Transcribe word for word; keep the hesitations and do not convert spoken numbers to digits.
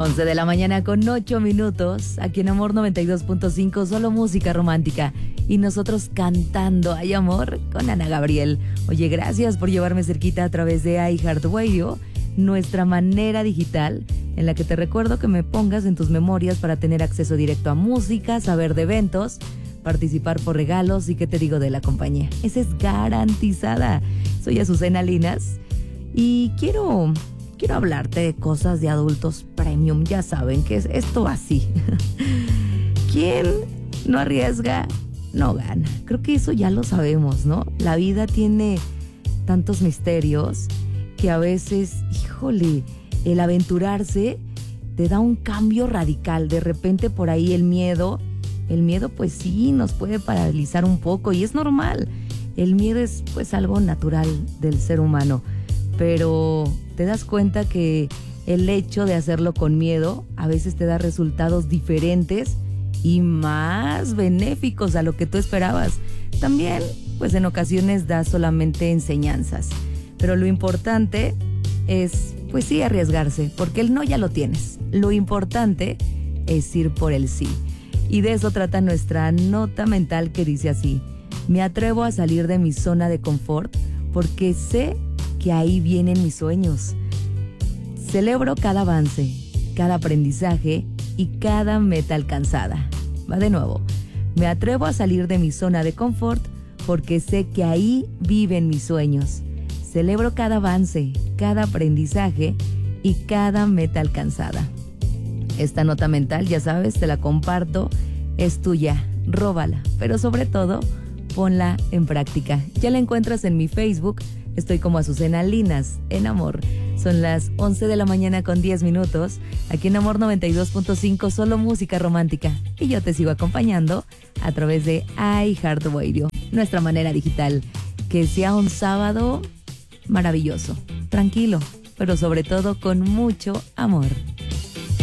once de la mañana con ocho minutos, aquí en Amor noventa y dos punto cinco, solo música romántica. Y nosotros cantando Ay Amor con Ana Gabriel. Oye, gracias por llevarme cerquita a través de iHeartRadio, nuestra manera digital, en la que te recuerdo que me pongas en tus memorias para tener acceso directo a música, saber de eventos, participar por regalos y qué te digo de la compañía. Esa es garantizada. Soy Azucena Linas y quiero... Quiero hablarte de cosas de adultos premium. Ya saben que es esto así. ¿Quién no arriesga, no gana? Creo que eso ya lo sabemos, ¿no? La vida tiene tantos misterios que a veces, híjole, el aventurarse te da un cambio radical. De repente por ahí el miedo, el miedo pues sí nos puede paralizar un poco y es normal. El miedo es pues algo natural del ser humano. Pero te das cuenta que el hecho de hacerlo con miedo a veces te da resultados diferentes y más benéficos a lo que tú esperabas. También, pues en ocasiones da solamente enseñanzas. Pero lo importante es, pues sí, arriesgarse, porque el no ya lo tienes. Lo importante es ir por el sí. Y de eso trata nuestra nota mental que dice así: me atrevo a salir de mi zona de confort porque sé que ahí vienen mis sueños. Celebro cada avance, cada aprendizaje y cada meta alcanzada. Va de nuevo. Me atrevo a salir de mi zona de confort porque sé que ahí viven mis sueños. Celebro cada avance, cada aprendizaje y cada meta alcanzada. Esta nota mental, ya sabes, te la comparto, es tuya, róbala, pero sobre todo, ponla en práctica. Ya la encuentras en mi Facebook. Estoy como Azucena Linas, en Amor. Son las once de la mañana con diez minutos. Aquí en Amor noventa y dos punto cinco, solo música romántica. Y yo te sigo acompañando a través de iHeartRadio, nuestra manera digital. Que sea un sábado maravilloso, tranquilo, pero sobre todo con mucho amor.